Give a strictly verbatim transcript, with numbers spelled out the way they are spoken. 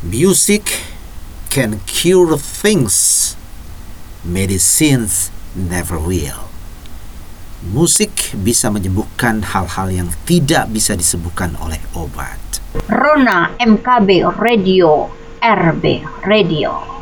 Music can cure things medicines never will. Musik bisa menyembuhkan hal-hal yang tidak bisa disembuhkan oleh obat. Rona M K B Radio, R B Radio.